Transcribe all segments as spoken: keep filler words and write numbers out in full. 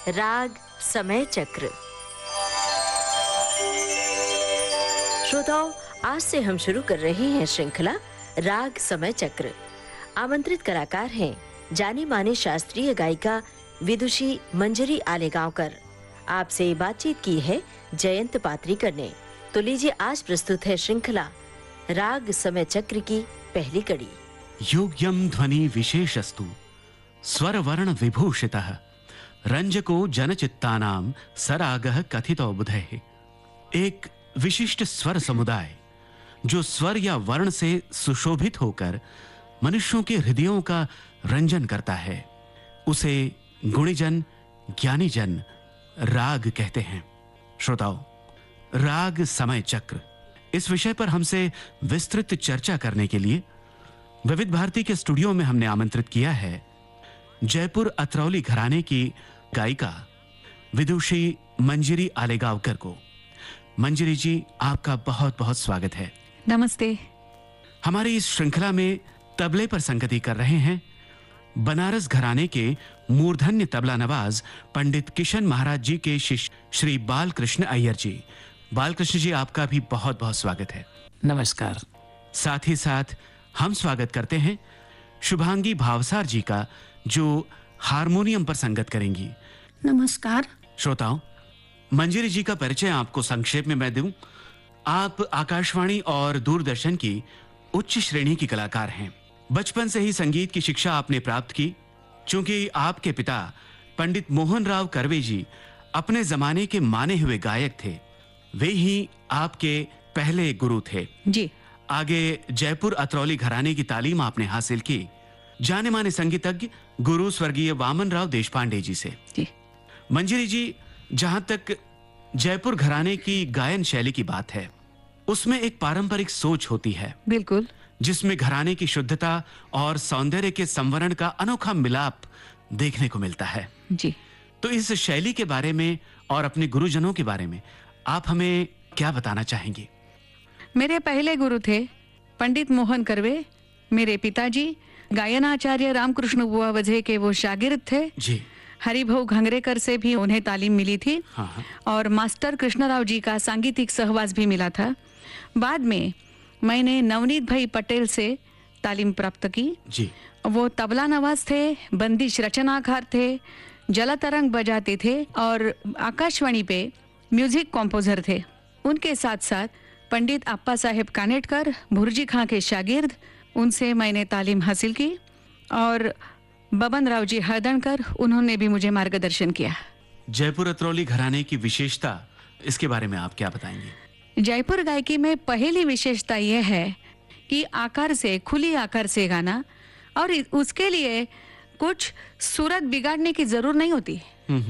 राग समय चक्र। श्रोताओं, आज से हम शुरू कर रहे हैं श्रृंखला राग समय चक्र। आमंत्रित कलाकार हैं जानी मानी शास्त्रीय गायिका विदुषी मंजरी आलेगांवकर। आपसे बातचीत की है जयंत पात्रीकर ने। तो लीजिए, आज प्रस्तुत है श्रृंखला राग समय चक्र की पहली कड़ी। योग्यम ध्वनि विशेषस्तु स्वर वर्ण विभूषितः रंजको जनचित्तानाम सरागः कथितो बुधैः। एक विशिष्ट स्वर समुदाय जो स्वर या वर्ण से सुशोभित होकर मनुष्यों के हृदयों का रंजन करता है, उसे गुणीजन ज्ञानीजन राग कहते हैं। श्रोताओ, राग समय चक्र इस विषय पर हमसे विस्तृत चर्चा करने के लिए विविध भारती के स्टूडियो में हमने आमंत्रित किया है जयपुर अतरौली घराने की गायिका विदुषी मंजरी आलेगांवकर को। मंजरी जी, आपका बहुत बहुत स्वागत है। नमस्ते। हमारी इस श्रृंखला में तबले पर संगति कर रहे हैं बनारस घराने के मूर्धन्य तबला नवाज पंडित किशन महाराज जी के शिष्य श्री बालकृष्ण अय्यर जी। बालकृष्ण जी, आपका भी बहुत बहुत स्वागत है। नमस्कार। साथ ही साथ हम स्वागत करते हैं शुभांगी भावसार जी का, जो हारमोनियम पर संगत करेंगी। नमस्कार। श्रोताओं, मंजरी जी का परिचय आपको संक्षेप में मैं दूं। आप आकाशवाणी और दूरदर्शन की उच्च श्रेणी की कलाकार हैं। बचपन से ही संगीत की शिक्षा आपने प्राप्त की। चूंकि आपके पिता पंडित मोहन राव कर्वे जी अपने जमाने के माने हुए गायक थे, वे ही आपके पहले गुरु थे जी। आगे जयपुर अतरौली घराने की तालीम आपने हासिल की जाने माने संगीतज्ञ गुरु स्वर्गीय वामन राव देशपांडे जी से। जी। मंजरी जी, जहां तक जयपुर घराने की गायन शैली की बात है, उसमें एक पारंपरिक सोच होती है। बिल्कुल। जिसमें घराने की शुद्धता और सौंदर्य के संवरण का अनोखा मिलाप देखने को मिलता है। जी। तो इस शैली के बारे में और अपने गुरुजनों के बारे में आप हमें क्या बताना चाहेंगे? मेरे पहले गुरु थे पंडित मोहन कर्वे। मेरे पिताजी गायनाचार्य रामकृष्ण बुआ वजह के वो शागिर्द थे। जी। हरिभाऊ घंगरेकर से भी उन्हें तालीम मिली थी। हाँ हाँ। और मास्टर कृष्णराव जी का सांगीतिक सहवास भी मिला था। बाद में मैंने नवनीत भाई पटेल से तालीम प्राप्त की। जी। वो तबला नवाज थे, बंदिश रचनाकार थे, जलतरंग बजाते थे और आकाशवाणी पे म्यूजिक कॉम्पोजर थे। उनके साथ साथ पंडित अप्पा साहेब कानेटकर भुर्जी खां के शागिर्द, उनसे मैंने तालीम हासिल की। और बबन राव जी हरदणकर, उन्होंने भी मुझे मार्गदर्शन किया। जयपुर अतरौली घराने की विशेषता, इसके बारे में आप क्या बताएंगे? जयपुर गायकी में पहली विशेषता यह है कि आकार से, खुली आकार से गाना, और उसके लिए कुछ सूरत बिगाड़ने की जरूरत नहीं होती।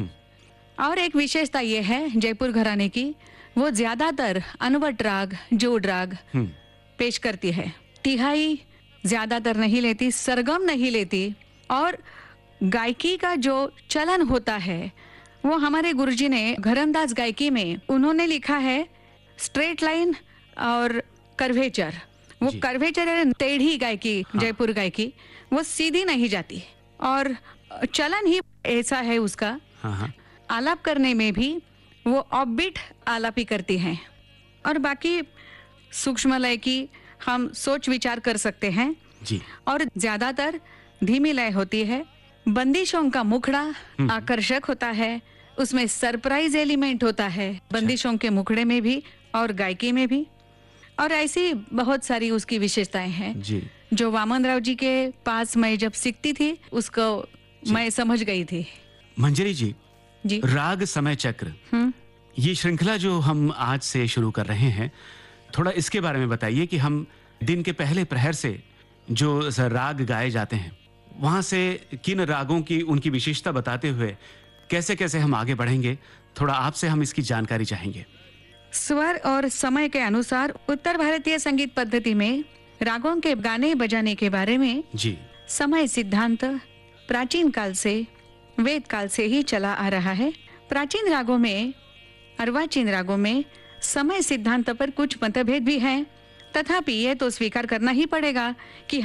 और एक विशेषता यह है जयपुर घराने की, वो ज्यादातर अनवट राग, जोड़ राग पेश करती है। तिहाई ज्यादातर नहीं लेती, सरगम नहीं लेती। और गायकी का जो चलन होता है वो हमारे गुरुजी ने घरंदाज गायकी में उन्होंने लिखा है स्ट्रेट लाइन और कर्वेचर। वो कर्वेचर है टेढ़ी गायकी। हाँ। जयपुर गायकी वो सीधी नहीं जाती और चलन ही ऐसा है उसका। हाँ हाँ। आलाप करने में भी वो ऑफबीट आलापी करती हैं। और बाकी सूक्ष्म लय की हम सोच विचार कर सकते हैं। जी। और ज्यादातर धीमी लय होती है। बंदिशों का मुखड़ा आकर्षक होता है, उसमें सरप्राइज एलिमेंट होता है बंदिशों के मुखड़े में भी और गायकी में भी। और ऐसी बहुत सारी उसकी विशेषताएं हैं जी। जो वामन राव जी के पास मैं जब सीखती थी उसको मैं समझ गई थी। मंजरी जी, जी। राग समय चक्र, ये श्रृंखला जो हम आज से शुरू कर रहे हैं, थोड़ा इसके बारे में बताइए कि हम दिन के पहले प्रहर से जो राग गाए जाते हैं, वहां से किन रागों की उनकी विशेषता बताते हुए कैसे कैसे हम आगे बढ़ेंगे, थोड़ा आपसे हम इसकी जानकारी चाहेंगे। स्वर और समय के अनुसार उत्तर भारतीय संगीत पद्धति में रागों के गाने बजाने के बारे में जी समय सिद्धांत प्राचीन काल से, वेद काल से ही चला आ रहा है। प्राचीन रागों में, अर्वाचीन रागों में समय सिद्धांत पर कुछ मतभेद भी हैं, तथापि यह तो स्वीकार करना ही पड़ेगा कि